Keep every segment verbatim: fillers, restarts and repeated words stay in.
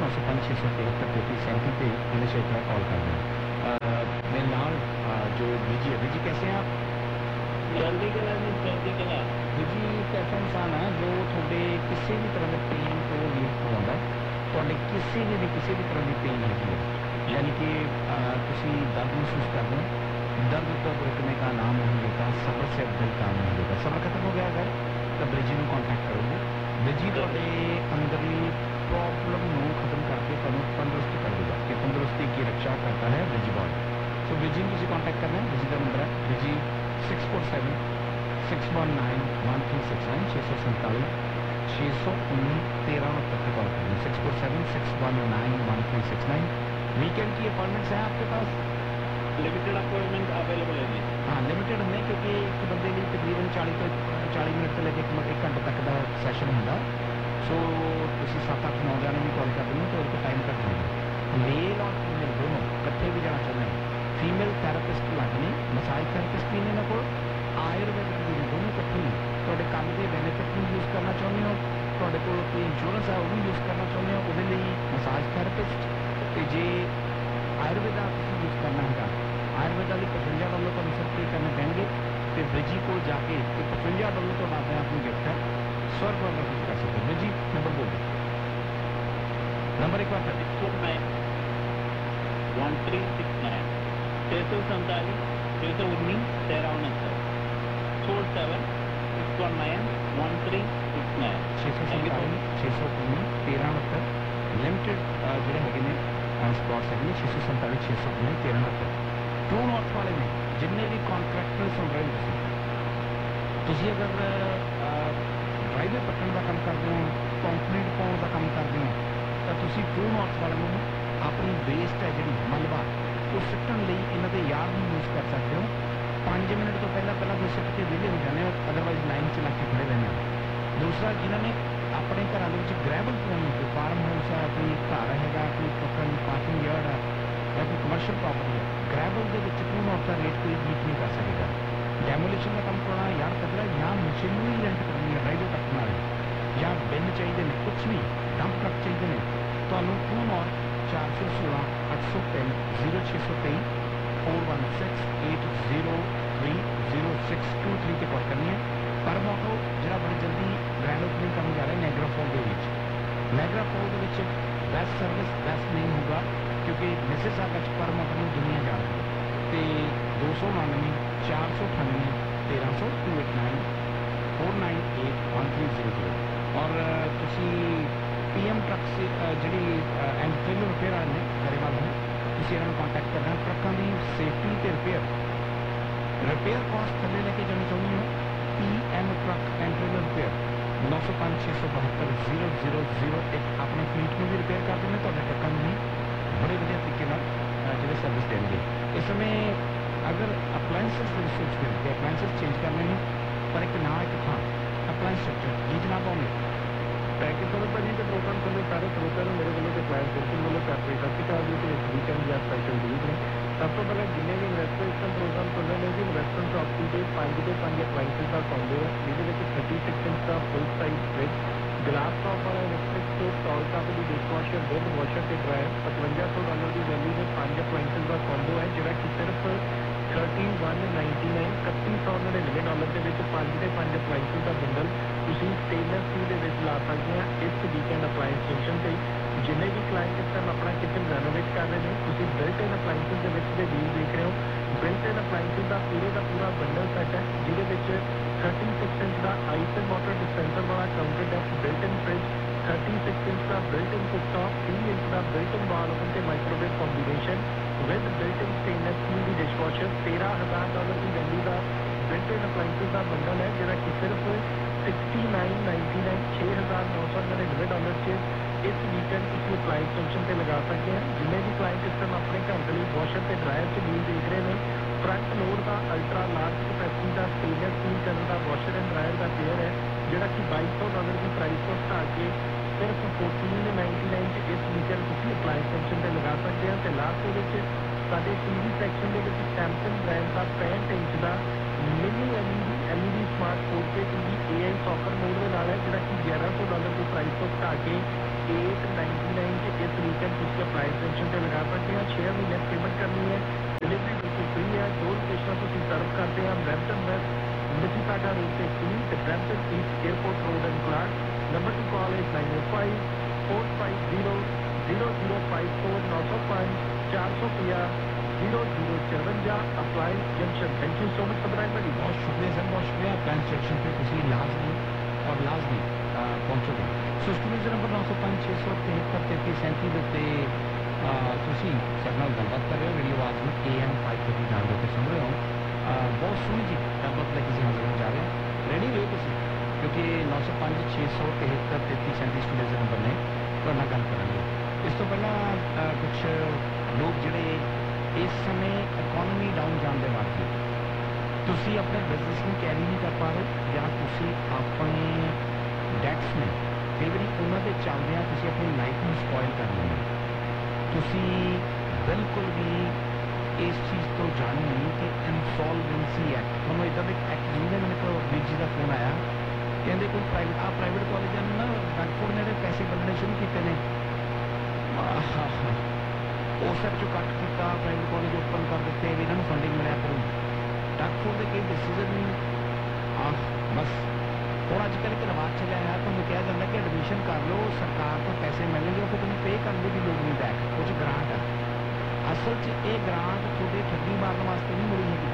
नौ सौ पाँच छः सौ तिहत्तर तैंतीस सैंतीस पे हमेशा इतना कॉल कर दें। मेरे नाल जो बीजी है, बीजी कैसे हैं आप? जल्दी कला जी, जल्दी कला बीजी एक ऐसा इंसान है जो थोड़े किसी भी तरह के पेन को रिलीफ करवाता है। थोड़े किसी भी भी किसी भी तरह की पेन हैगी है, यानी कि तुसी दर्द महसूस कर रहे हो, दर्द को रोकने का नाम नहीं लेता, सब्र से अफजल काम नहीं लेता। सब्र खत्म हो गया अगर तो ब्रिजी में कॉन्टैक्ट करोगे। ब्रिजी थोड़े अंदरली प्रॉब्लम को खत्म करके तुम तंदुरुस्ती कर देगा कि तंदुरुस्ती की रक्षा करता है ब्रिजी बॉडी। सो ब्रिजी में तुम कॉन्टैक्ट करना है। ब्रिजी का नंबर है breezy six four seven six one nine one three six nine छः सौ सैंतालीस छः सौ उन्नीस तेरह उनहत्तर पर कॉल करना है। Six four seven six one nine one three six nine. Weekend की अपॉइंटमेंट्स हैं आपके पास? लिमिटेड अपॉइंटमेंट अवेलेबल है जी। हाँ, लिमिटेड नहीं, क्योंकि एक बंदे लिए तकरीबन चालीस तो चालीस मिनट से लेकर एक एक घंटे तक का सैशन होंगे। सो तुम सत्त अठ नौ जाने भी कॉल कर देंगे तो एक टाइम घट जाएगा। मेल और फीमेल दोनों कट्ठे भी जाना चाहते हैं। फीमेल थैरेपिस्ट लगने, मसाज थैरेपिस्ट भी ने को आयुर्वेदिक भी ने, दोनों कट्ठे ही थोड़े काम के बेनिफिट भी यूज़ करना चाहते हो, थोड़े को कोई इंश्योरेंस है वो भी यूज़ करना चाहते हो, वो मसाज थैरेपिस्ट तो जे आयुर्वेदा यूज़ करना है। आयुर्वेदा की पचवंजा डॉलर तो सब पे करने पैंगे तो ब्रिजी को जाके पचवंजा डॉलर तो आता है अपनी गिफ्ट है सौ रुपये का कुछ कर सकते। ब्रिजी नंबर बोलो, नंबर एक बार कर four nine one three six nine छः सौ सैंतालीस छः सौ उन्नीस तेरह उनहत्तर four seven six one nine one three six nine छः सौ सैंतालीस छः सौ उन्नीस तेरह उनहत्तर लिमिटेड जोड़े है स्पॉट्स है छः सौ सैंतालीस छः सौ उन्नीस तेरह उनहत्तर। ट्रू नॉर्थ वाले में जिन्ने भी कॉन्ट्रैक्टर सुन रहे हो तुम अगर ड्राइवर पट्टन का काम करते हो, कंक्रीट पाने का काम करते हो तो तुम ट्रू नॉर्थ वाले में अपनी वेस्ट है जी मलबा वो सुट्टन इन्हों के यार भी यूज़ कर सकते हो। पाँच मिनट तो पहला पहला तुम सुट के विले हो जाने, अदरवाइज लाइन च लग के खड़े रहने। दूसरा जिन्होंने अपने घरों के ग्रैवल पानी, कोई फार्म हाउस है, कोई घर हैगा, कोई ट्रकों की पार्किंग यार्ड है या कोई कमर्शियल प्रॉपर्टी है, ग्रैवल के ट्रू नॉर्थ का रेट कोई बीट नहीं कर सकेगा। डेमोलेशन का काम करना यार कदरा या मशीनरी रेंट करनी है, ड्राइवर तक वाले या बिन चाहिए ने, कुछ भी डंप ट्रक चाहिए ने, तो ट्रू नॉर्थ चार सौ सोलह अठ सौ तीन जीरो छः सौ तेईस four one six eight zero three zero six to three के कॉल करनी है। पर मोटो जो बड़ी जल्दी ग्रैंड ओपनिंग करने जा रहे हैं नायग्रा फॉल के नायग्रा फॉल के बेस्ट सर्विस बेस्ट नहीं होगा क्योंकि मिसिसागा पर मोटो में दुनिया जा रही है। तो दो सौ उनानवे चार सौ अठानवे तेरह सौ to eight nine four nine eight one three zero zero. और तुसी पी एम ट्रक से जी एंड ट्रेलर रिपेयर आ रहे हैं गरीबाल में तुम इन्होंने कॉन्टैक्ट करना। ट्रकों की सेफ्टी तो रिपेयर रिपेयर कॉस्ट थले लेके जाना चाहती हो। P M truck and trailer repair नौ सौ पाँच छः सौ बहत्तर जीरो जीरो जीरो एक अपने फ्लीट में भी रिपेयर कर देंगे, तो ट्रकों में भी बड़े बढ़िया तरीके जो सर्विस देंगे। इस समय अगर अपलाइंसिस सोचते हैं कि अपलाइंसिस चेंज करने में पर एक ना एक था अपलाइंस स्ट्रक्चर जी जनाब होंगे पैकेज वाले भाजी के प्रोग्राम चले सारे प्रोग्राम मेरे वालों के क्लाइंट बिल्कुल वालों का सत्ती का वीकेंड या स्पेशल डील ने सब तो पहले जिन्हें भी इन्वेस्टमेंट प्रोग्राम चल रहे हैं जी इन्वेस्टमेंट प्रॉपर्टी के पाँच के पाँच अप्लाइंसिस का कॉम्बो है जिसे थर्टी सिक्स इंच का full size fridge glass top वाला इलेक्ट्रिक स्टोव टॉल टॉप की डिश वॉशर विद वॉशर के ड्रायर पचवंजा सौ डॉलर की वैल्यू के पाँच अप्लाइंसिस का कॉम्बो है जोड़ा कि सिर्फ थर्टी वन नाइनटी नाइन इकत्ती सौ नड़िनवे डॉलर के पाँच के पाँच अप्लाइंसिस का बंडल तुम स्टेनलेस स्टील के ला सकते हैं इस वीकेंड अप्लाइंस फंक्शन से। जिन्हें भी क्लाइंट इस टाइम अपना किचन रेनोवेट कर रहे हैं तुम बिल्ट इन अप्लाइंसिस के डील देख रहे हो। बिल्ट इन अप्लाइंसिस का पूरे का पूरा बंडल सेट है जिसे थर्टी सिक्स इंच का आइस एंड वाटर डिस्पेंसर वाला counter top built in fridge thirty six inch का बिल्ट इन कुकटॉप तीन इंच का बिल्ट इन वॉल ओवन के microwave combination with built in stainless steel की dish washer तेरह हज़ार dollar की वैल्यू का बिल्ट इन अप्लाइंसिस का बंडल है जोड़ा कि सिर्फ सिक्सटी नाइन नाइनटी नाइन छः हज़ार नौ सौ नड़िनवे डॉलर से इस वीकेंड किसी अप्लाइंस फंक्शन से लगा सकते हैं। जिन्हें भी क्लाइंट इस टाइम अपने घर के लिए वॉशर से ड्रायर से डील देख रहे हैं फ्रंट लोड का अल्ट्रा लार्ज कैपेसिटी का स्टेनलेस स्टील कलर का वॉशर एंड ड्रायर का पेयर है जोड़ा कि बाईस सौ डॉलर की प्राइस को घटा के सिर्फ फोर्टीन नाइनटी नाइन इस वीकेंड किसी अप्लाइंस फंक्शन से लगा सकते हैं। तो लास्ट के साढ़े टीवी सैक्शन के सैमसंग ब्रांड का पैंठ इंच का mini L E D L E D smart four के T V A I soccer mode के नाल है जोड़ा कि ग्यारह सौ डॉलर की प्राइस को घटा के एट नाइनटी नाइन इस वीकेंड ਤੁਸੀਂ ਅਪਲਾਈ ਐਕਸਟੈਂਸ਼ਨ ਤੇ ਲਗਾ ਸਕਦੇ ਹੋ। ਛੇ ਮਹੀਨੇ ਪੇਮੈਂਟ ਕਰਨੀ ਹੈ। डिलीवरी बिल्कुल फ्री है। दो लोकेशन ਤੁਸੀਂ सर्व करते हैं ब्रैम्पटन वेस्ट मिसिसागा रोड से तीन ਤੇ Brampton east airport road and Clark. Number two call is nine oh five four five zero zero zero five four नौ सौ पाँच चार सौ पचास zero zero चौवन apply junction. Thank you so much सब्राइन भाई। बहुत शुक्रिया सर, बहुत शुक्रिया। प्लान सेक्शन पे ਤੁਸੀਂ ਲਾਜ਼ਮੀ ਔਰ ਲਾਜ਼ਮੀ ਪਹੁੰਚੋਗੇ। ਸੋ ਸਟੂਡੀਓ ਨੰਬਰ ਨੌ ਸੌ ਪੰਜ ਛੇ ਸੌ ਤਿਹੱਤਰ ਤੇਤੀ ਸੈਂਤੀ ਦੇ ਉੱਤੇ ਤੁਸੀਂ ਸਾਡੇ ਨਾਲ ਗੱਲਬਾਤ ਕਰ ਰਹੇ ਹੋ। ਰੇਡੀਓ ਆਵਾਜ਼ ਨੂੰ A M five thirty nine ਦੇ ਉੱਤੇ ਸੁਣ ਰਹੇ ਹੋ। ਬਹੁਤ ਸੋਹਣੀ ਜੀ ਗੱਲਬਾਤ ਲੈ ਕੇ ਅਸੀਂ ਹਾਜ਼ਰ ਹੋਣ ਜਾ ਰਹੇ ਹਾਂ। ਰੈਡੀ ਹੋਏ ਤੁਸੀਂ, ਕਿਉਂਕਿ ਨੌ ਸੌ ਪੰਜ ਛੇ ਸੌ ਤਿਹੱਤਰ ਤੇਤੀ ਸੈਂਤੀ ਸਟੂਡੀਓ ਦੇ ਨੰਬਰ ਨੇ ਤੁਹਾਡੇ ਨਾਲ ਗੱਲ ਕਰਾਂਗੇ। ਇਸ ਤੋਂ ਪਹਿਲਾਂ ਕੁਛ ਲੋਕ ਜਿਹੜੇ ਇਸ ਸਮੇਂ ਇਕਨੋਮੀ ਡਾਊਨ ਜਾਣ ਦੇ ਬਾਵਜੂਦ ਤੁਸੀਂ ਆਪਣੇ ਬਿਜ਼ਨਸ ਨੂੰ ਕੈਰੀ ਨਹੀਂ ਕਰ ਪਾ ਰਹੇ ਜਾਂ ਤੁਸੀਂ ਆਪਣੇ ਡੈਟਸ ਨੇ ਕਈ ਵਾਰੀ ਉਹਨਾਂ ਦੇ ਚੱਲਦਿਆਂ ਤੁਸੀਂ ਆਪਣੀ ਲਾਈਫ ਨੂੰ ਸਪੋਇਲ ਕਰ ਲੈਂਦੇ ਹੋ। ਤੁਸੀਂ ਬਿਲਕੁਲ ਵੀ ਇਸ ਚੀਜ਼ ਤੋਂ ਜਾਣੂ ਨਹੀਂ ਕਿ ਇਨਸੋਲਵੈਂਸੀ ਐਕਟ, ਤੁਹਾਨੂੰ ਇੱਦਾਂ ਦੇ ਐਕਟ ਜਿਹਦੇ ਮੇਰੇ ਕੋਲ ਵੀਰ ਜੀ ਦਾ ਫੋਨ ਆਇਆ, ਕਹਿੰਦੇ ਕੋਈ ਪ੍ਰਾਈਵੇਟ ਆ ਪ੍ਰਾਈਵੇਟ ਕਾਲਜਾਂ ਨੇ ਨਾ ਬੈਂਕਫੋਰਡ ਨੇ ਪੈਸੇ ਬੰਨਣੇ ਸ਼ੁਰੂ ਕੀਤੇ ਨੇ, ਉਸ ਐਕਟ ਚੋਂ ਕੱਟ ਕੀਤਾ, ਪ੍ਰਾਈਵੇਟ ਕਾਲਜ ਓਪਨ ਕਰ ਦਿੱਤੇ ਵੀ ਇਹਨਾਂ ਨੂੰ ਫੰਡਿੰਗ ਮਿਲਿਆ ਕਰੂ। ਬੈਂਕਫੋਰਡ ਦੇ ਕਈ ਡਿਸੀਜ਼ਨ ਬਸ ਹੁਣ ਅੱਜ ਕੱਲ੍ਹ ਇੱਕ ਰਿਵਾਜ ਚੱਲਿਆ ਹੈ, ਤੁਹਾਨੂੰ ਕਿਹਾ ਜਾਂਦਾ ਕਿ ਐਡਮਿਸ਼ਨ ਕਰ ਲਓ, ਸਰਕਾਰ ਤੋਂ ਪੈਸੇ ਮਿਲਣਗੇ, ਫਿਰ ਤੁਹਾਨੂੰ ਪੇ ਕਰਨ ਦੀ ਵੀ ਲੋੜ ਨਹੀਂ ਬੈਕ, ਕੁਝ ਗ੍ਰਾਂਟ ਹੈ। ਅਸਲ 'ਚ ਇਹ ਗ੍ਰਾਂਟ ਤੁਹਾਡੇ ਠੱਗੀ ਮਾਰਨ ਵਾਸਤੇ ਨਹੀਂ ਮਿਲੀ ਹੈਗੀ,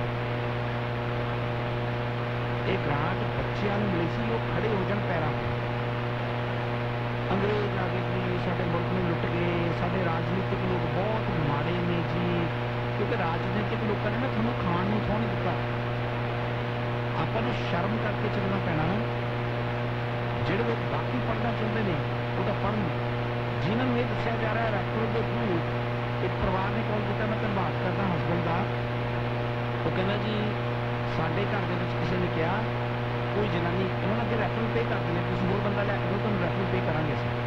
ਇਹ ਗ੍ਰਾਂਟ ਬੱਚਿਆਂ ਨੂੰ ਮਿਲੀ ਸੀ ਉਹ ਖੜੇ ਹੋ ਜਾਣ ਪੈਰਾਂ ਤੇ। ਅੰਗਰੇਜ਼ ਆ ਗਏ ਜੀ, ਸਾਡੇ ਮੁਲਕ ਨੂੰ ਲੁੱਟ ਗਏ, ਸਾਡੇ ਰਾਜਨੀਤਿਕ ਲੋਕ ਬਹੁਤ ਮਾੜੇ ਨੇ ਜੀ, ਕਿਉਂਕਿ ਰਾਜਨੀਤਿਕ ਲੋਕਾਂ ਨੇ ਨਾ ਤੁਹਾਨੂੰ ਖਾਣ ਨੂੰ ਥੋੜ੍ਹਾ ਦਿੱਤਾ। ਆਪਾਂ ਨੂੰ ਸ਼ਰਮ ਕਰਕੇ ਚੱਲਣਾ ਪੈਣਾ ਨਾ। ਜਿਹੜੇ ਲੋਕ ਬਾਕੀ ਪੜ੍ਹਨਾ ਚਾਹੁੰਦੇ ਨੇ ਉਹ ਤਾਂ ਪੜ੍ਹਨ, ਜਿਨ੍ਹਾਂ ਨੂੰ ਇਹ ਦੱਸਿਆ ਜਾ ਰਿਹਾ ਰੈਫਰਲ ਦੇ ਥਰੂ, ਇੱਕ ਪਰਿਵਾਰ ਨੇ ਕਾਲ ਕੀਤਾ, ਮੈਂ ਧੰਨਵਾਦ ਕਰਦਾ ਹਸਬੈਂਡ ਦਾ, ਉਹ ਕਹਿੰਦਾ ਜੀ ਸਾਡੇ ਘਰ ਦੇ ਵਿੱਚ ਕਿਸੇ ਨੇ ਕਿਹਾ ਕੋਈ ਜਨਾਨੀ, ਉਹਨਾਂ ਨੇ ਅੱਗੇ ਰੈਫਰਲ ਪੇ ਕਰ ਦਿੰਦੇ, ਤੁਸੀਂ ਹੋਰ ਬੰਦਾ ਲੈ ਕੇ ਦਿਓ ਤੁਹਾਨੂੰ ਰੈਫਰਲ ਪੇ ਕਰਾਂਗੇ ਅਸੀਂ,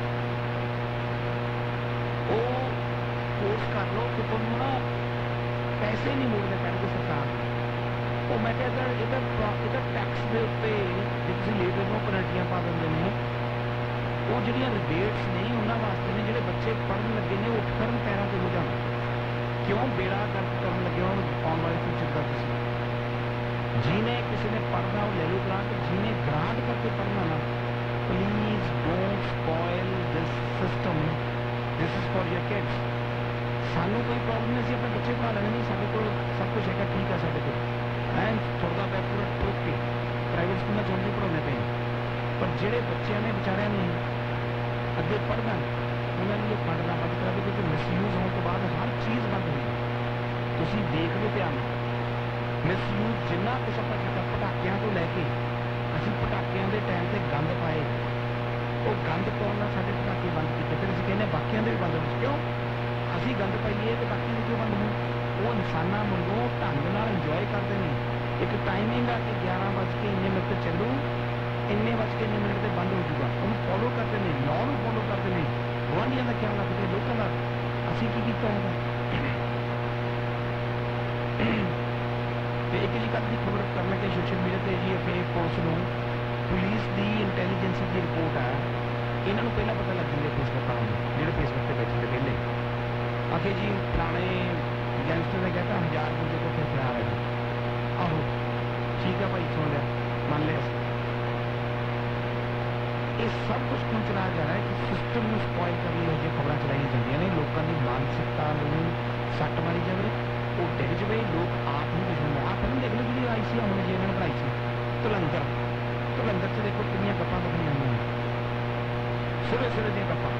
ਉਹ ਕੋਰਸ ਕਰ ਲਓ ਕਿ ਤੁਹਾਨੂੰ ਨਾ ਪੈਸੇ ਨਹੀਂ ਮੋੜਨੇ ਪੈਣਗੇ ਸਰਕਾਰ ਨੂੰ। ਉਹ ਮੈਂ ਕਿਹਾ ਸਰ ਇਹਦਾ ਇਹਦਾ ਟੈਕਸ ਦੇ ਉੱਤੇ ਜੇ ਤੁਸੀਂ ਲੇਬਰ ਨੂੰ ਪੈਨਲਟੀਆਂ ਪਾ ਦਿੰਦੇ ਨੇ, ਉਹ ਜਿਹੜੀਆਂ ਰਿਬੇਟਸ ਨੇ ਉਹਨਾਂ ਵਾਸਤੇ ਨੇ, ਜਿਹੜੇ ਬੱਚੇ ਪੜ੍ਹਨ ਲੱਗੇ ਨੇ ਉਹ ਕਰਨ ਪੈਰਾਂ ਤੇ ਹੋ ਜਾਣ, ਕਿਉਂ ਬੇੜਾ ਗਰਕ ਕਰਨ ਲੱਗੇ ਹੋ ਆਉਣ ਵਾਲੇ ਫਿਊਚਰ ਦਾ। ਤੁਸੀਂ ਜਿਹਨੇ ਕਿਸੇ ਨੇ ਪੜ੍ਹਨਾ ਉਹ ਲੈ ਲਓ ਗ੍ਰਾਂਟ, ਜਿਹਨੇ ਗ੍ਰਾਂਟ ਕਰਕੇ ਪੜ੍ਹਨਾ ਨਾ, please don't spoil this system, this is for your kids. ਸਾਨੂੰ ਕੋਈ ਪ੍ਰੋਬਲਮ ਨਹੀਂ, ਅਸੀਂ ਆਪਣੇ ਬੱਚੇ ਪੜ੍ਹਾ ਲੈਣੇ, ਨਹੀਂ ਸਾਡੇ ਕੋਲ ਸਭ ਕੁਛ ਹੈਗਾ, ਠੀਕ ਹੈ ਸਾਡੇ ਕੋਲ ਐਨ ਥੋੜ੍ਹਾ ਬੈਕ ਪੂਰਾ ਠੋਕ ਕੇ ਪ੍ਰਾਈਵੇਟ ਸਕੂਲਾਂ 'ਚ ਵੀ ਪੜ੍ਹਾਉਣੇ ਪਏ, ਪਰ ਜਿਹੜੇ ਬੱਚਿਆਂ ਨੇ ਵਿਚਾਰਿਆਂ ਨੇ ਅੱਗੇ ਪੜ੍ਹਨਾ ਉਹਨਾਂ ਨੂੰ ਇਹ ਫੰਡ ਨਾ ਬੰਦ ਕਰਾ ਦੇ, ਕਿਉਂਕਿ ਮਿਸਯੂਜ਼ ਹੋਣ ਤੋਂ ਬਾਅਦ ਹਰ ਚੀਜ਼ ਬੰਦ ਹੋਈ। ਤੁਸੀਂ ਦੇਖ ਲਓ ਧਿਆਨ ਨਾਲ, ਮਿਸਯੂਜ਼ ਜਿੰਨਾ ਕੁਛ ਆਪਾਂ ਕੀਤਾ, ਪਟਾਕਿਆਂ ਤੋਂ ਲੈ ਕੇ ਅਸੀਂ ਪਟਾਕਿਆਂ ਦੇ ਟਾਈਮ ਤੇ ਗੰਦ ਪਾਏ, ਉਹ ਗੰਦ ਪਾਉਣ ਨਾਲ ਸਾਡੇ ਪਟਾਕੇ ਬੰਦ ਕੀਤੇ, ਫਿਰ ਅਸੀਂ ਕਹਿੰਦੇ ਬਾਕੀਆਂ ਦੇ ਵੀ ਬੰਦ ਹੋ। ਕਿਉਂ ਅਸੀਂ ਗੰਦ ਪਾਈਏ ਤੇ ਬਾਕੀ ਦੇ ਕਿਉਂ ਬੰਦ ਹੋਣ? ਉਹ ਇਨਸਾਨਾਂ ਵਾਂਗੂ ਢੰਗ ਨਾਲ ਇੰਜੋਏ ਕਰਦੇ ਨੇ। ਇੱਕ ਟਾਈਮਿੰਗ ਆ ਕਿ ਗਿਆਰਾਂ ਵੱਜ ਕੇ ਇੰਨੇ ਮਿੰਟ ਚੱਲੂ, ਇੰਨੇ ਵੱਜ ਕੇ ਇੰਨੇ ਮਿੰਟ ਤੇ ਬੰਦ ਹੋ ਜੂਗਾ, ਉਹਨੂੰ ਫੋਲੋ ਕਰਦੇ ਨੇ, ਲਾਅ ਨੂੰ ਫੋਲੋ ਕਰਦੇ ਨੇ, ਗੁਆਂਢੀਆਂ ਦਾ ਖਿਆਲ ਰੱਖਦੇ, ਲੋਕਾਂ ਦਾ। ਅਸੀਂ ਕੀ ਕੀਤਾ ਹੈਗਾ? ਤੇ ਇੱਕ ਜੀ ਕੱਲ੍ਹ ਦੀ ਖਬਰ ਕਰਨਾ ਕਿ ਸੋਸ਼ਲ ਮੀਡੀਆ ਤੇ ਜੀ ਫਿਰ ਪੁਲਿਸ ਨੂੰ ਪੁਲਿਸ ਦੀ ਇੰਟੈਲੀਜੈਂਸ ਦੀ ਰਿਪੋਰਟ ਆ, ਇਹਨਾਂ ਨੂੰ ਪਹਿਲਾਂ ਪਤਾ ਲੱਗ ਜਾਂਦਾ ਫੇਸਬੁੱਕ ਵਾਲਿਆਂ ਨੂੰ, ਜਿਹੜੇ ਫੇਸਬੁੱਕ ਤੇ ਬੈਠੇ ਤੇ ਪਹਿਲੇ ਆਖੇ ਜੀ ਪੁਰਾਣੇ ਗੈਂਗਸਟਰ ਨੇ ਕਹਿਤਾ ਹਜ਼ਾਰ ਬੰਦੇ ਕੋਲ ਫਿਰ ਹਥਿਆਰ ਹੈ ਜੀ। ਆਹੋ ਠੀਕ ਹੈ ਭਾਈ, ਸੁਣ ਲਿਆ, ਮੰਨ ਲਿਆ। ਇਹ ਸਭ ਕੁਝ ਕਿਉਂ ਚਲਾਇਆ ਜਾ ਰਿਹਾ ਹੈ ਕਿ ਸਿਸਟਮ ਨੂੰ ਸਪੋਇਲ ਕਰਨ ਲਈ ਇਹ ਖਬਰਾਂ ਚਲਾਈਆਂ ਜਾਂਦੀਆਂ ਨੇ, ਲੋਕਾਂ ਦੀ ਮਾਨਸਿਕਤਾ ਨੂੰ ਸੱਟ ਮਾਰੀ ਜਾਵੇ, ਉਹ ਡਿੱਗ ਜਾਵੇ, ਲੋਕ ਆਪ ਨੂੰ ਦੁਸ਼ਮਣ ਆ। ਫਿਲਮ ਦੇਖ ਲਓ ਜਿਹੜੀ ਆਈ ਸੀ ਹੁਣ ਜੀ ਇਹਨਾਂ ਨੇ ਬਣਾਈ ਸੀ ਧੁਰੰਦਰ, ਧੁਰੰਦਰ 'ਚ ਦੇਖੋ ਕਿੰਨੀਆਂ ਗੱਪਾਂ ਦਿਖਾਈਆਂ ਜਾਂਦੀਆਂ ਨੇ, ਸਿਰੇ ਸਿਰੇ ਦੀਆਂ ਗੱਪਾਂ,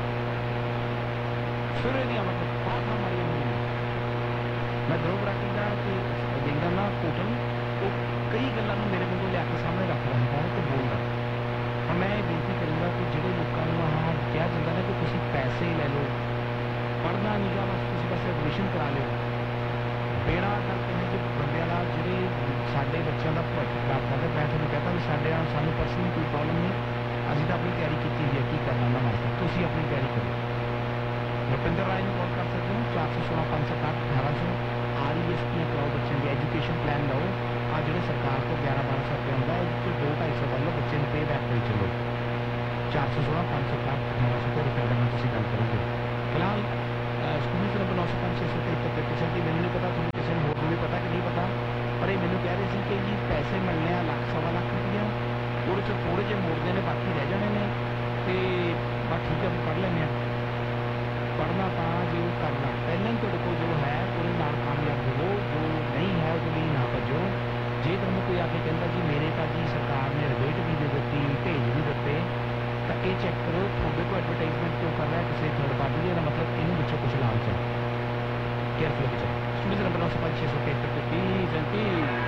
ਸਿਰੇ ਦੀਆਂ ਮਤਲਬ ਬਾਤਾਂ ਮਾਰੀਆਂ ਹੋਈਆਂ। ਮੈਂ ਧਰੁਵ ਰਾਠੀ ਦਾ ਕਿ ਦੇਖਦਾ ਨਾ ਹੋਟਲ, ਉਹ ਕਈ ਗੱਲਾਂ ਨੂੰ ਮੇਰੇ ਕੋਲ ਲਿਆ ਕੇ ਸਾਹਮਣੇ ਰੱਖ ਲੈਂਦਾ ਤੇ ਬੋਲਦਾ। ਪਰ ਮੈਂ ਇਹ ਬੇਨਤੀ ਕਰੂੰਗਾ ਕਿ ਜਿਹੜੇ ਲੋਕਾਂ ਨੂੰ ਆਹ ਕਿਹਾ ਜਾਂਦਾ ਨਾ ਕਿ ਤੁਸੀਂ ਪੈਸੇ ਲੈ ਲਓ, ਪੜ੍ਹਨਾ ਨਹੀਂ ਗਾ, ਬਸ ਤੁਸੀਂ ਬਸ ਐਡਮਿਸ਼ਨ ਕਰਾ ਲਿਓ, ਬੇੜਾ ਕਰਕੇ ਨੇ ਕਿ ਬੰਦਿਆਂ ਦਾ ਜਿਹੜੇ ਸਾਡੇ ਬੱਚਿਆਂ ਦਾ ਭਵਿੱਖ ਖਰਾਬ ਕਰਦੇ। ਮੈਂ ਤੁਹਾਨੂੰ ਕਹਿੰਦਾ ਵੀ ਸਾਡੇ ਨਾਲ ਸਾਨੂੰ ਪਰਸਨਲੀ ਕੋਈ ਪ੍ਰੋਬਲਮ ਨਹੀਂ, ਅਸੀਂ ਤਾਂ ਆਪਣੀ ਤਿਆਰੀ ਕੀਤੀ ਹੋਈ ਹੈ, ਕੀ ਕਰਨਾ ਉਹਨਾਂ ਵਾਸਤੇ, ਤੁਸੀਂ ਆਪਣੀ ਤਿਆਰੀ ਕਰੋ। ਰੁਪਿੰਦਰ ਰਾਏ ਨੂੰ ਕਾਲ ਕਰ ਸਕਦੇ ਹੋ ਚਾਰ ਸੌ ਸੋਲਾਂ ਪੰਜ ਸੌ ਅੱਠ ਅਠਾਰਾਂ ਸੌ। ਆਰ ਈ ਐਸ ਪੀਆਂ ਕਰਾਓ, ਬੱਚਿਆਂ ਦੀ ਐਜੂਕੇਸ਼ਨ ਪਲਾਨ ਲਓ, ਆ ਜਿਹੜੇ ਸਰਕਾਰ ਕੋਲ ਗਿਆਰਾਂ ਬਾਰਾਂ ਸੌ ਰੁਪਏ ਹੁੰਦਾ ਉਹ 'ਚ ਦੋ ਢਾਈ ਸੌ ਵੱਲੋਂ ਬੱਚੇ ਨੂੰ ਪੇ ਬੈਕ ਕਰੀ ਚੱਲੋ। ਚਾਰ ਸੌ ਸੋਲਾਂ ਪੰਜ ਸੌ ਅੱਠ ਅਠਾਰਾਂ ਸੌ ਤੋਂ ਰੁਪਏ ਨਾਲ ਤੁਸੀਂ ਗੱਲ ਕਰੋਗੇ। फिलहाल स्टूडेंट्स नंबर नौ सौ पाँच छः सौ तिहत्तर पे पिछड़ की मैंने नहीं पता थोड़ी किसी ने होर भी पता कि नहीं पता पर ये मैंने कह रहे थे कि जी पैसे मिलने आ ਲੱਖ सवा ਲੱਖ रुपया ਉਹਦੇ 'ਚ ਥੋੜ੍ਹੇ ਜਿਹੇ ਮੋੜਦੇ ਨੇ ਬਾਕੀ ਰਹਿ ਜਾਣੇ ਨੇ ਤੇ ਬਸ ਠੀਕ ਹੈ ਪੜ੍ਹ ਲੈਂਦੇ ਹਾਂ ਪੜ੍ਹਨਾ ਤਾਂ ਜੇ ਉਹ ਕਰਨਾ ਪਹਿਲਾਂ ਹੀ ਤੁਹਾਡੇ ਕੋਲ ਜੋ ਹੈ ਉਹਦੇ ਨਾਲ ਕਾਮਯਾਬ ਹੋਵੋ ਜੋ ਨਹੀਂ ਹੈ ਉਹਦੇ ਲਈ ਨਾ ਭੱਜੋ ਜੇ ਤੁਹਾਨੂੰ ਕੋਈ ਆ ਕੇ ਕਹਿੰਦਾ ਜੀ ਮੇਰੇ ਤਾਂ ਜੀ ਸਰਕਾਰ ਨੇ ਰਿਬੇਟ ਵੀ ਦੇ ਦਿੱਤੀ ਭੇਜ ਵੀ ਦਿੱਤੇ ਤਾਂ ਇਹ ਚੈੱਕ ਕਰੋ ਤੁਹਾਡੇ ਕੋਲ ਐਡਵਰਟਾਈਜ਼ਮੈਂਟ ਕਿਉਂ ਕਰ ਰਿਹਾ ਕਿਸੇ ਥਰਡ ਪਾਰਟੀ ਦੀ ਇਹਦਾ ਮਤਲਬ ਇਹਨੂੰ ਵਿੱਚੋਂ ਕੁਝ ਲਾਲਚ ਹੈ ਕੇਅਰਫੁਲ ਹੋ ਜਾਓ ਸਟੂਡੈਂਟ ਨੰਬਰ ਨੌ ਸੌ ਪੰਜ ਛੇ ਸੌ ਤਿਹੱਤਰ ਤੇ ਤੀਹ ਜੰਤੀ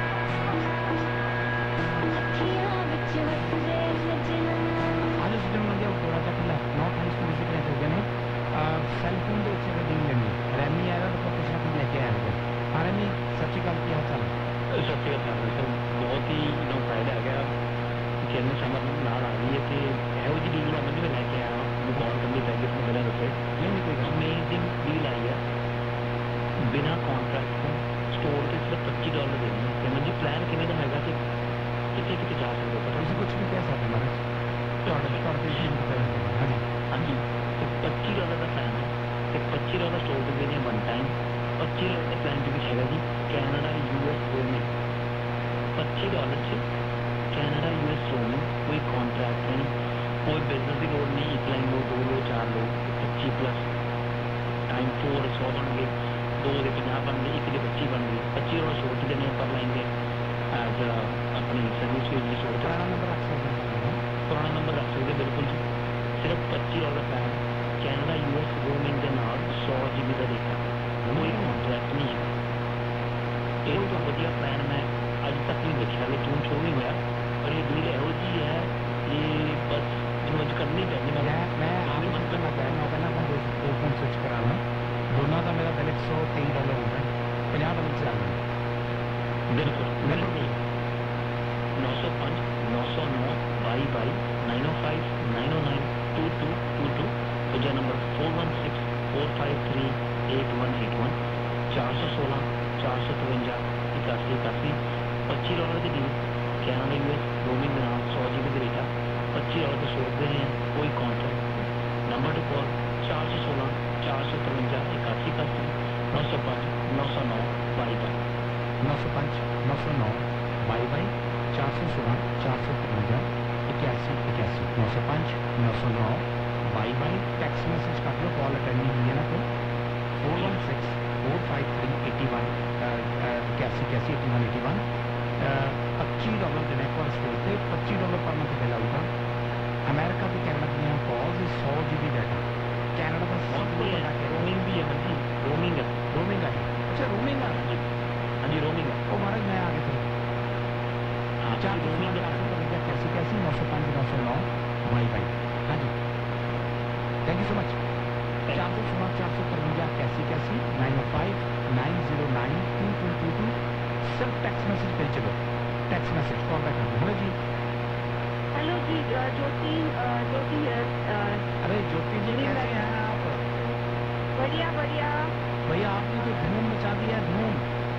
आज उस दिन मुझे थोड़ा सा खुला नॉट हाई स्कूल से कनेक्ट हो गए ने सेल फोन के अच्छे रैमी लेनी रैमी आएगा तो कुछ ना कुछ लेके आया होगा हाँ रैमी सच्ची गल की हाल चाल ਸਤਿ ਸ਼੍ਰੀ ਅਕਾਲ ਸਰ ਬਹੁਤ ਹੀ ਇਹਨੂੰ ਫਾਇਦਾ ਹੈਗਾ ਕਿੰਨੇ ਸਮਝ ਨਾਲ ਆ ਰਹੀ ਹੈ ਕਿ ਇਹੋ ਜਿਹੀ ਡੀਲ ਮੈਂ ਵੀ ਲੈ ਕੇ ਆਇਆ ਮੈਨੂੰ ਕਾਲ ਕਰਨੀ ਪੈਂਦੀ ਇਸ ਨੂੰ ਪਹਿਲਾਂ ਦੱਸੇ नहीं नहीं कोई गल ਅਮੇਜ਼ਿੰਗ ਡੀਲ ਆਈ ਹੈ ਬਿਨਾ ਕੰਟਰੈਕਟ ਤੋਂ ਸਟੋਰ ਤੇ ਸਿਰਫ ਪੱਚੀ ਡਾਲਰ ਦੇਣੀ ਹੈ ਤੇ ਮੈਨੂੰ ਪਲਾਨ ਕਿਵੇਂ ਦਾ ਹੈਗਾ ਕਿ ਕਿਤੇ ਕਿਤੇ ਜਾ ਸਕਦੇ ਹੋ तुम कुछ भी कह सकते महाराज ਤੁਹਾਡੇ ਤੁਹਾਡੇ ਹੀ ਪਤਾ ਹੈ ਹਾਂਜੀ ਹਾਂਜੀ ਤੇ ਪੱਚੀ ਡਾਲਰ ਦਾ ਪਲਾਨ ਹੈ ਤੇ ਪੱਚੀ ਡਾਲਰ ਸਟੋਰ ਤੇ ਦੇਣੇ ਵਨ ਟਾਈਮ ਪੱਚੀ ਡਾਲਰ ਦਾ ਪਲਾਨ ਵੀ ਹੈਗਾ ਜੀ ਕੈਨੇਡਾ ਯੂਐਸ ਰੋਮਿੰਗ ਪੱਚੀ ਡਾਲਰ 'ਚ ਕੈਨੇਡਾ ਯੂਐਸ ਰੋਮਿੰਗ ਕੋਈ ਕੰਟਰੈਕਟ ਨਹੀਂ ਕੋਈ ਬਿਜ਼ਨਸ ਦੀ ਲੋੜ ਨਹੀਂ ਇੱਕ ਲਾਈਨ ਲੋ ਦੋ ਲੋ ਚਾਰ ਲੋ ਪੱਚੀ ਪਲੱਸ ਟਾਈਮ ਫੋਰ ਸੌ ਬਣ ਗਏ ਦੋ ਦੇ ਪੰਜਾਹ ਬਣ ਗਏ ਇੱਕ ਦੇ ਪੱਚੀ ਬਣ ਗਏ ਪੱਚੀ ਡਾਲਰ ਛੋਟ ਦੇਣੇ ਪਰ ਲਾਈਨ ਦੇ ਐਜ ਆਪਣੀ ਸਰਵਿਸ ਫੀਸ ਦੀ ਛੋਟ ਪੁਰਾਣਾ ਨੰਬਰ ਰੱਖ ਸਕਦੇ ਹਾਂ ਪੁਰਾਣਾ ਨੰਬਰ ਰੱਖ ਸਕਦੇ ਬਿਲਕੁਲ ਜੀ ਸਿਰਫ ਪੱਚੀ dollar plan Canada US roaming ਦੇ ਨਾਲ ਸੌ ਜੀ ਬੀ ਦਾ ਡੇਟਾ ਕੋਈ ਕੰਟਰੈਕਟ ਨਹੀਂ ਹੈ ਇਹ ਤੋਂ ਵਧੀਆ ਪਲਾਨ ਮੈਂ ਅੱਜ ਤੱਕ ਨਹੀਂ ਦੇਖਿਆ ਕਿ ਜੂਨ ਸ਼ੁਰੂ ਨਹੀਂ ਹੋਇਆ ਪਰ ਇਹ ਡੀਲ ਇਹੋ ਜਿਹੀ ਹੈ ਇਹ ਬਸ ਜੋ ਅੱਜ ਕਰਨੀ ਪੈਂਦੀ ਮੈਂ ਮੈਂ ਆਪ ਹੀ ਮੰਤਰ ਲੱਗਾ ਮੈਂ ਪਹਿਲਾਂ ਤਾਂ ਦੋ ਦੋ ਫੋਨ ਸਵਿਚ ਕਰਾਉਣਾ ਦੋਨਾਂ ਦਾ ਮੇਰਾ ਬਿਲ ਇੱਕ ਸੌ ਤੇਈ ਡਾਲਰ ਹੁੰਦਾ ਪੰਜਾਹ ਡਾਲਰ ਚ ਆ ਗਿਆ ਬਿਲਕੁਲ ਬਿਲਕੁਲ ਨੌ ਸੌ ਪੰਜ ਨੌ ਸੌ ਨੌ ਬਾਈ ਬਾਈ nine O five nine O nine to to to to ਦੂਜਾ number four one six four five three eight one eight one ਚਾਰ ਸੌ ਸੋਲਾਂ ਚਾਰ ਸੌ ਤਰਵੰਜਾ ਇਕਾਸੀ ਇਕਾਸੀ ਪੱਚੀ ਡਾਲਰ ਦੀ ਡੀਲ ਕੈਨੇਡਾ ਯੂਐਸ ਰੋਮਿੰਗ ਦੇ ਨਾਲ ਸੌ ਜੀ ਬੀ ਦਾ ਡੇਟਾ ਪੱਚੀ ਡਾਲਰ ਦੇ ਸੋਚਦੇ ਰਹੇ ਕੋਈ ਕੰਟਰੈਕਟ ਨੰਬਰ ਟੂ ਕਾਲ ਚਾਰ ਸੌ ਸੋਲਾਂ ਚਾਰ ਸੌ ਤਰਵੰਜਾ ਇਕਾਸੀ ਇਕਾਸੀ ਨੌ ਸੌ ਪੰਜ ਨੌ ਸੌ ਨੌ ਬਾਈ ਬਾਈ नौ सौ पाँच नौ सौ नौ बाई बाई चार सौ सोलह चार सौ तिरवंजा इक्यासी इक्यासी नौ सौ पाँच नौ सौ नौ बाई बाई टेक्स्ट मैसेज कर लो कॉल अटेंडिंग हुई है ना तो four one six four five three eighty one इक्यासी इक्यासी एटी वन एटी वन पच्ची डॉलर देने पर स्टोर से पच्ची dollar per month bill आऊगा America के कैनेडा दी कॉल्स सौ जी बी डाटा कैनेडा का सब बहुत बड़ा रोमिंग भी है जी रोमिंग है रोमिंग है अच्छा रोमिंग है जी हाँ जी रोमिंग है वो महाराज मैं आगे थे हाँ चार सौ रोमिंग चार सौ तरवंजा कैसी कैसी नौ सौ पाँच नौ सौ नौ बाई बाई हाँ जी थैंक यू सो मच चार सौ सोलह चार सौ तरवंजा कैसी कैसी nine O five nine zero nine to to to to सिर्फ टेक्स्ट मैसेज पे चलो टेक्स्ट मैसेज कॉल बैक कर दो जी हेलो जी अ, ज्योति अ, ज्योति है अ, अरे ज्योति जी जी, कैसे मैं- हैं आप बढ़िया बढ़िया भैया आपने जो धूम मचा दी है धूम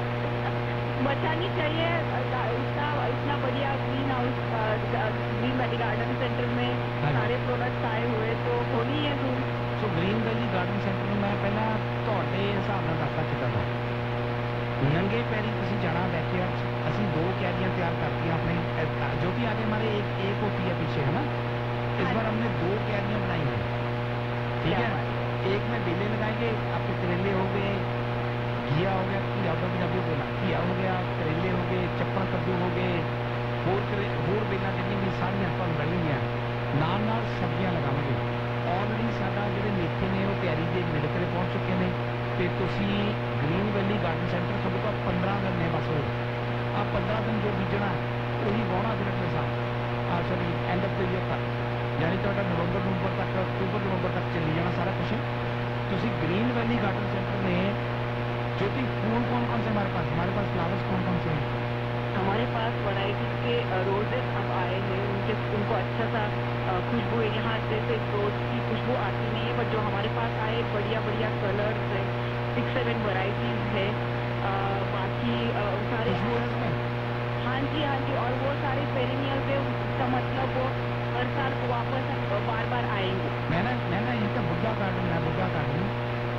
मचानी चाहिए अ, गा- इतना इतना बढ़िया green house green valley garden centre में हाँ जी। सारे प्रोडक्ट्स आए हुए तो होनी है धूम ਸੋ ਗ੍ਰੀਨ ਵੈਲੀ ਗਾਰਡਨ ਸੈਂਟਰ ਨੂੰ ਮੈਂ ਪਹਿਲਾਂ ਤੁਹਾਡੇ ਹਿਸਾਬ ਨਾਲ ਦੱਸਦਾ ਕਿੱਦਾਂ ਦਾ ਨੰਗੇ ਪੈਰੀ ਤੁਸੀਂ ਜਾਣਾ ਬੈਕਯਾਰਡ 'ਚ ਅਸੀਂ ਦੋ ਕਿਆਰੀਆਂ तैयार करती अपने अ, जो भी आगे हमारे एक एक होती है पीछे है ना इस बार हमने दो क्यारियां बनाई हैं ठीक क्या है एक में बेले लगाएंगे आपके करेले हो गए घिया हो गया घिया का भी नब्बे बोला घिया हो गया करेले हो गए चप्पा कद्दू हो गए होर करे होर बेला जिन्नी भी सारियां ਆਪਾਂ ਬਣੀਆਂ ਨਾਲ ਨਾਲ ਸਬਜ਼ੀਆਂ ਲਗਾਵਾਂਗੇ ਆਲਰੇਡੀ ਸਾਡਾ ਜਿਹੜੇ ਮੇਥੇ ਨੇ ਉਹ ਤਿਆਰੀ ਦੇ ਨੇੜੇ ਤੇੜੇ ਪਹੁੰਚ ਚੁੱਕੇ ਨੇ ਤੇ ਤੁਸੀਂ ਗ੍ਰੀਨ ਵੈਲੀ ਗਾਰਡਨ ਸੈਂਟਰ ਤੁਹਾਡੇ ਕੋਲ ਪੰਦਰਾਂ ਦਿਨ ਨੇ ਬਸ ਹੋਰ ਆ ਪੰਦਰਾਂ ਦਿਨ ਜੋ ਬੀਜਣਾ ਉਹੀ ਵਾਹੁਣਾ ਫਿਰ ਅਗਲੇ ਸਾਲ ਆ sorry end of the year ਤੱਕ ਯਾਨੀ ਤੁਹਾਡਾ ਨਵੰਬਰ ਨਵੰਬਰ ਤੱਕ ਅਕਤੂਬਰ ਨਵੰਬਰ ਤੱਕ ਚੱਲੀ ਜਾਣਾ ਸਾਰਾ कुछ ਤੁਸੀਂ ग्रीन वैली गार्डन सेंटर में जो कि फूल कौन कौन से हमारे पास हमारे पास फ्लावर्स कौन कौन से हैं हमारे पास वैरायटी के रोजेस अब आए हैं उनके उनको अच्छा सा अ, खुशबू है यहाँ जैसे रोज की खुशबू आती नहीं है बट जो हमारे पास आए बढ़िया बढ़िया कलर्स है सिक्स सेवन वैरायटीज है अ, बाकी अ, सारे खुशबू है उसमें हाँ जी हाँ जी और वो सारे पेरिनियल है उसका मतलब वो हर साल वापस बार बार आएंगे मैं ना मैं ना इनका बुद्धा गार्डन है बुद्धा गार्डन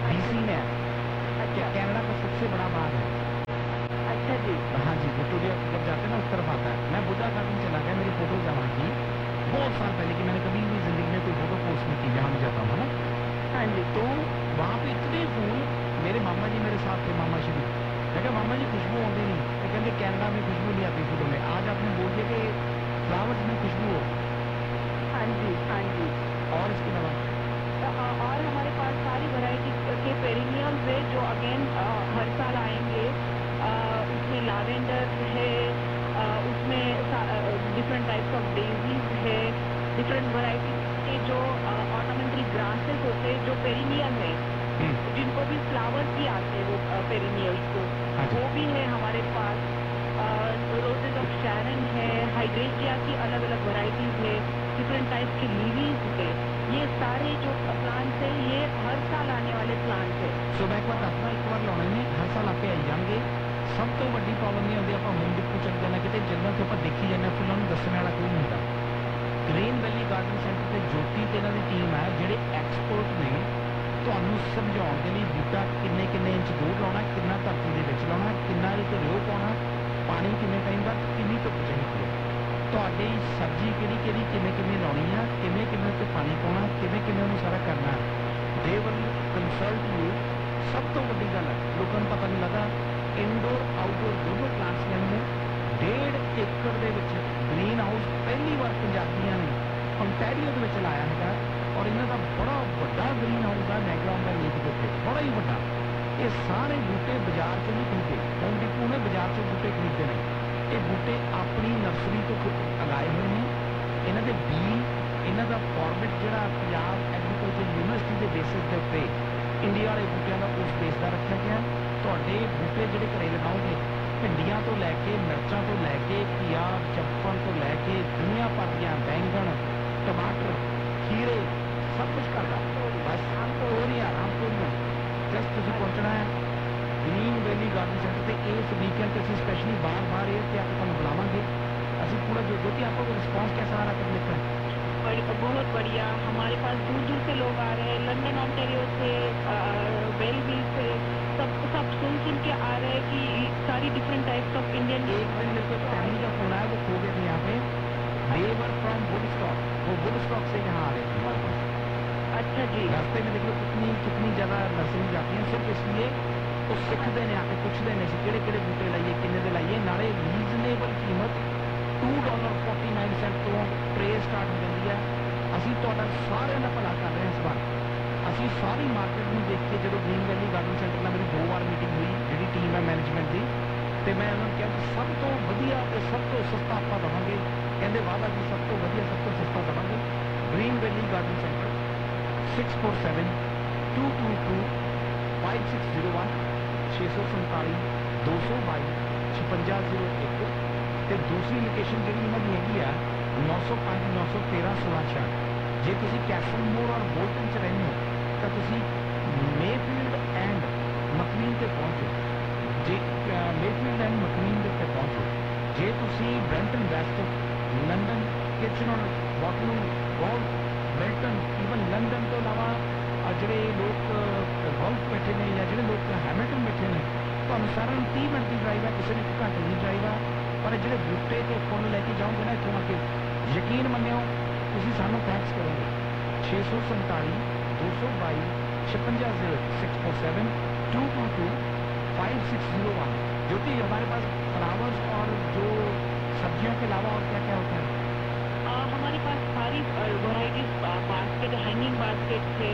बीसी में है, अच्छा कनाडा का सबसे बड़ा बाग है। अच्छा जी हाँ जी, विक्टोरिया जब जाते हैं ना उस तरफ आता है। मैं बुद्धा गार्डन चला गया, मेरी फोटोज है वहाँ की बहुत साल पहले की, मैंने कभी भी जिंदगी में कोई फोटो पोस्ट नहीं की जहाँ मैं जाता हूँ ना। हाँ जी तो वहाँ पे इतने फूल, मेरे मामा जी मेरे साथ थे, मामा श्री। मैं कहा मामा जी खुशबू आती नहीं, तो कहते कनाडा में खुशबू नहीं आती फूलों में। आज आपने बोल दिया कि फ्लावर्स में खुशबू हो। हाँ जी हाँ जी और इसके अलावा अ, और हमारे पास सारी वैरायटी के पेरिनियम्स है जो अगेन हर साल आएंगे। अ, उसमें लैवेंडर है, अ, उसमें डिफरेंट टाइप्स ऑफ डेजीज है, डिफरेंट वैरायटी के जो ऑर्नामेंटल ग्रासेस होते हैं जो पेरिनियम है, हम्म, जिनको भी फ्लावर्स भी आते हैं वो पेरिनियल्स को, हाँ जी। वो भी है हमारे पास। रोजेज ऑफ शैरन है, हाइड्रेशिया की अलग अलग वैरायटीज है, डिफरेंट टाइप्स की लिलीज है। ये सारे जो प्लांट्स है ये हर साल आने वाले प्लांट्स है। सो मैं एक बार दसना, एक बार लाने ने हर साल आपे आई जाएंगे। सब तो वड्डी प्रॉब्लम नहीं होती, आप होम डिपो चल जाना कितने जंगल के ऊपर देखी जाना, फुल्लों ਨੂੰ ਦੱਸਣ ਵਾਲਾ ਕੋਈ ਨਹੀਂ ਹੁੰਦਾ। ਗ੍ਰੀਨ ਵੈਲੀ ਗਾਰਡਨ ਸੈਂਟਰ ਤੇ ਜੋਤੀ ਤੇ ਇਹਨਾਂ ਦੀ ਟੀਮ ਹੈ ਜਿਹੜੇ ਐਕਸਪਰਟ ਨੇ ਤੁਹਾਨੂੰ ਸਮਝਾਉਣ ਦੇ ਲਈ ਬੂਟਾ ਕਿੰਨੇ ਕਿੰਨੇ ਇੰਚ ਦੂਰ ਲਾਉਣਾ, ਕਿੰਨਾ ਧਰਤੀ ਦੇ ਵਿੱਚ ਲਾਉਣਾ, ਕਿੰਨਾ ਇਹਦੇ ਰਿਓ ਪਾਉਣਾ, ਪਾਣੀ ਕਿੰਨੇ ਟਾਈਮ ਬਾਅਦ, ਕਿੰਨੀ ਧੁੱਪ ਚਾਹੀਦੀ ਹੈ, ਤੁਹਾਡੀ ਸਬਜ਼ੀ ਕਿਹੜੀ ਕਿਹੜੀ ਕਿਵੇਂ ਕਿਵੇਂ ਲਾਉਣੀ ਆ, ਕਿਵੇਂ ਕਿਵੇਂ ਉੱਤੇ ਪਾਣੀ ਪਾਉਣਾ, ਕਿਵੇਂ ਕਿਵੇਂ ਉਹਨੂੰ ਸਾਰਾ ਕਰਨਾ ਹੈ। They will consult you. ਸਭ ਤੋਂ ਵੱਡੀ ਗੱਲ ਹੈ ਲੋਕਾਂ ਨੂੰ ਪਤਾ ਨਹੀਂ ਲੱਗਾ, ਇਨਡੋਰ ਆਊਟਡੋਰ ਦੋਨੋਂ ਪਲਾਂਟਸ ਲੈਣੇ ਨੇ। ਡੇਢ ਏਕੜ ਦੇ ਵਿੱਚ ਗ੍ਰੀਨ ਹਾਊਸ ਪਹਿਲੀ ਵਾਰ ਪੰਜਾਬੀਆਂ ਨੇ ontario ਦੇ ਵਿੱਚ ਲਾਇਆ ਹੈਗਾ, ਔਰ ਇਹਨਾਂ ਦਾ ਬੜਾ ਵੱਡਾ ਗ੍ਰੀਨ ਹਾਊਸ ਹੈ ਮੈਗਲੌਨ ਦਾ ਲੇਕ ਦੇ ਉੱਤੇ, ਬੜਾ ਹੀ ਵੱਡਾ। ਇਹ ਸਾਰੇ ਬੂਟੇ ਬਾਜ਼ਾਰ ਚੋਂ ਨਹੀਂ ਖਰੀਦੇ, ਹੋਮ ਡਿਪੋ ਨੇ ਬਾਜ਼ਾਰ ਚੋਂ ਬੂਟੇ ਖਰੀਦੇ ਨੇ। ਇਹ ਬੂਟੇ ਆਪਣੀ ਨਰਸਰੀ ਤੋਂ ਖੁਦ ਉਗਾਏ ਹੋਏ ਨੇ। ਇਹਨਾਂ ਦੇ ਬੀ, ਇਹਨਾਂ ਦਾ ਫਾਰਮੇਟ ਜਿਹੜਾ ਪੰਜਾਬ ਐਗਰੀਕਲਚਰ ਯੂਨੀਵਰਸਿਟੀ ਦੇ ਬੇਸਿਸ ਦੇ ਉੱਤੇ ਇੰਡੀਆ ਵਾਲੇ ਬੂਟਿਆਂ ਦਾ ਉਸ ਬੇਸ ਦਾ ਰੱਖਿਆ ਗਿਆ। ਤੁਹਾਡੇ ਬੂਟੇ ਜਿਹੜੇ ਘਰੇ ਲਗਾਓਗੇ, ਭਿੰਡੀਆਂ ਤੋਂ ਲੈ ਕੇ ਮਿਰਚਾਂ ਤੋਂ ਲੈ ਕੇ ਘੀਆ ਚੱਪਣ ਤੋਂ ਲੈ ਕੇ ਦੁਨੀਆ ਭਰ ਦੀਆਂ ਬੈਂਗਣ, ਟਮਾਟਰ, ਖੀਰੇ, ਸਭ ਕੁਝ ਕਰਦਾ। ਬਸ ਤੋਰੀਆਂ, ਆਮ ਤੋਰੀਆਂ, ਜਸਟ ਤੁਸੀਂ ਪਹੁੰਚਣਾ ਹੈ ਗ੍ਰੀਨ ਵੈਲੀ ਗਾਰਡਨ ਸੈਂਟਰ ਤੇ। ਇਸ ਵੀਕਐਂਡ ਤੇ ਅਸੀਂ स्पेशली बार बार एयर के आपको ਤੁਹਾਨੂੰ ਬੁਲਾਵਾਂਗੇ। ਅਸੀਂ पूरा जो जो कि आपको रिस्पॉन्स कैसा आ रहा है लिखा है? बड़ी- बहुत बढ़िया। हमारे पास दूर दूर से लोग आ रहे हैं, लंदन ऑन्टेरियो से, बेलविल से, सब सब सुन सुन के आ रहे हैं कि सारी डिफरेंट टाइप्स ऑफ इंडियन। एक दिन मेरे को फैमिली का फोन आया, वो खो गए थे यहाँ पे। दे वर फ्रॉम वुडस्टॉक, वो वुडस्टॉक से यहाँ आ रहे थे हमारे पास। अच्छा जी रास्ते में देख लो कितनी कितनी ज़्यादा नर्सरी जाती हैं, सिर्फ इसलिए ਉਹ ਸਿੱਖਦੇ ਨੇ, ਆ ਕੇ ਪੁੱਛਦੇ ਨੇ ਸੀ ਕਿਹੜੇ ਕਿਹੜੇ ਬੂਟੇ ਲਾਈਏ, ਕਿੰਨੇ ਦੇ ਲਾਈਏ। ਨਾਲੇ ਰੀਜ਼ਨੇਬਲ ਕੀਮਤ to dollar forty nine Saint ਤੋਂ ਟਰੇ ਸਟਾਰਟ ਹੋ ਜਾਂਦੀ ਹੈ। ਅਸੀਂ ਤੁਹਾਡਾ ਸਾਰਿਆਂ ਦਾ ਭਲਾ ਕਰ ਰਹੇ ਹਾਂ ਇਸ ਵਾਰ। ਅਸੀਂ ਸਾਰੀ ਮਾਰਕੀਟ ਨੂੰ ਦੇਖ ਕੇ, ਜਦੋਂ ਗ੍ਰੀਨ ਵੈਲੀ ਗਾਰਡਨ ਸੈਂਟਰ ਨਾਲ ਮੇਰੀ ਦੋ ਵਾਰ ਮੀਟਿੰਗ ਹੋਈ ਜਿਹੜੀ ਟੀਮ ਹੈ ਮੈਨੇਜਮੈਂਟ ਦੀ, ਤੇ ਮੈਂ ਉਹਨਾਂ ਨੂੰ ਕਿਹਾ ਕਿ ਸਭ ਤੋਂ ਵਧੀਆ ਤੇ ਸਭ ਤੋਂ ਸਸਤਾ ਆਪਾਂ ਦੇਵਾਂਗੇ। ਕਹਿੰਦੇ ਵਾਅਦਾ ਜੀ ਸਭ ਤੋਂ ਵਧੀਆ ਸਭ ਤੋਂ ਸਸਤਾ ਦੇਵਾਂਗੇ। Green valley garden centre six four seven to to to five six zero one छे सौ संताली दो सौ बाई छपंजा जीरो एक। तो दूसरी लोकेशन जी इन्हों की हैगी आ नौ सौ पाँच नौ सौ तेरह सोलह छियाठ। जे तुसी कैसल मोड़ और बोल्टन च रहने हो तो तुसी मेफील्ड एंड मकनीन ते पहुंचो। जे मेफील्ड एंड मकनीन दे उत्ते पहुंचो। जे तुसी ब्रैंटन waste, London, Kitchener, वॉटलू, golf, ब्रैंटन, even London तो इलावा ਜਿਹੜੇ ਲੋਕ ਗੋਲਫ ਬੈਠੇ ਨੇ ਜਾਂ ਜਿਹੜੇ ਲੋਕ ਹੈਮਿਲਟਨ ਬੈਠੇ ਨੇ, ਤੁਹਾਨੂੰ ਸਾਰਿਆਂ ਨੂੰ तीस ਮਿੰਟ ਦੀ ਡਰਾਈਵ ਹੈ, ਕਿਸੇ ਨੂੰ ਇੱਕ ਘੰਟੇ ਦੀ ਡਰਾਈਵ ਹੈ। ਪਰ ਜਿਹੜੇ ਬੂਟੇ ਤੇ ਫੁੱਲ ਲੈ ਕੇ ਜਾਓਗੇ ਨਾ ਇੱਥੋਂ ਆ ਕੇ, ਯਕੀਨ ਮੰਨਿਓ ਤੁਸੀਂ ਸਾਨੂੰ ਥੈਂਕਸ ਕਰੋਗੇ। छे सौ सैंताली दो सौ बाई छप्पन zero six four seven to to to five six zero one. जो कि हमारे पास फ्लावर्स और जो सब्जियों के अलावा और क्या क्या होता है? आ, हमारे पास सारी वैरायटीज, बास्केट, हैंगिंग बास्केट है,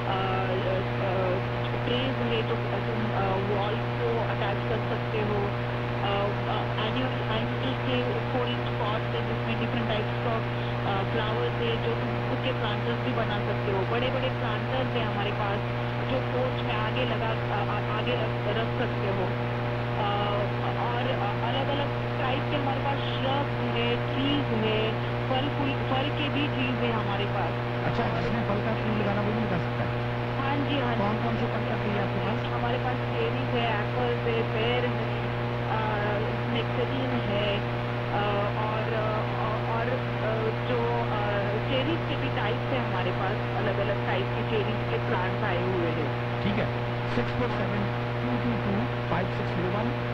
ट्रेज है जो तुम वॉल को अटैच कर सकते हो, एनुअल एनुअल के फोर इंच पॉट है जिसमें डिफरेंट टाइप्स ऑफ फ्लावर्स है जो तुम खुद के प्लांटर्स भी बना सकते हो। बड़े बड़े प्लांटर्स है हमारे पास जो पोर्च में आगे लगा आ, आगे रख, रख सकते हो। आ, और अलग अलग टाइप के हमारे पास श्रब है, ट्रीज है, फल फूल फल के भी ट्रीज है हमारे पास। अच्छा, जिसमें फल का फूल लगाना वो भी लगा सकता है? हाँ जी हाँ जी। कौन कौन से फल का ट्री है आपके पास? हमारे पास चेरीज है, एप्पल्स है, पेड़ है, नेक्टेरिन है, आ, और और जो चेरीज के भी टाइप्स है हमारे पास, अलग अलग टाइप के चेरीज के प्लांट्स आए हुए हैं। ठीक है। Six four seven to to to five six zero one